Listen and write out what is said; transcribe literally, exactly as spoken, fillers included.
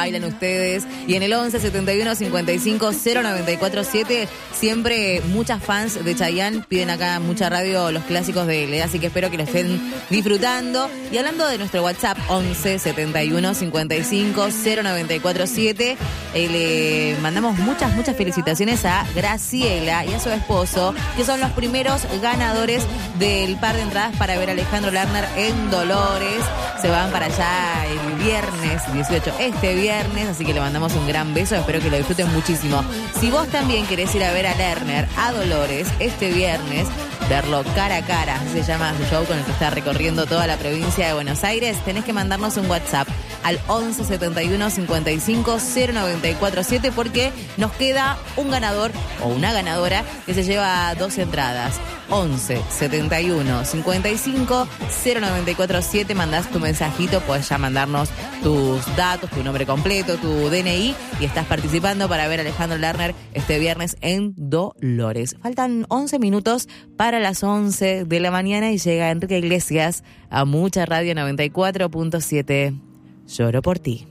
bailan ustedes. Y en el once setenta y uno cincuenta y cinco cero noventa y cuatro siete, siempre muchas fans de Chayanne piden acá en mucha radio los clásicos de él, ¿eh? Así que espero que lo estén disfrutando. Y hablando de nuestro WhatsApp, once setenta y uno cincuenta y cinco cero noventa y cuatro siete, eh, le mandamos muchas, muchas felicitaciones a Graciela y a su esposo, que son los primeros ganadores del par de entradas para ver a Alejandro Lerner en Dolores. Se van para allá el viernes dieciocho, este viernes, así que le mandamos un gran beso, espero que lo disfruten muchísimo. Si vos también querés ir a ver a Lerner a Dolores este viernes, verlo cara a cara, así se llama su show con el que está recorriendo toda la provincia de Buenos Aires, tenés que mandarnos un WhatsApp al once setenta y uno cincuenta y cinco cero noventa y cuatro siete, porque nos queda un ganador o una ganadora que se lleva dos entradas. once setenta y uno cincuenta y cinco cero noventa y cuatro siete, mandás tu mensajito, podés ya mandarnos tus datos, tu nombre completo, tu D N I, y estás participando para ver a Alejandro Lerner este viernes en Dolores. Faltan once minutos para las once de la mañana y llega Enrique Iglesias a Mucha Radio noventa y cuatro punto siete. Lloro por ti.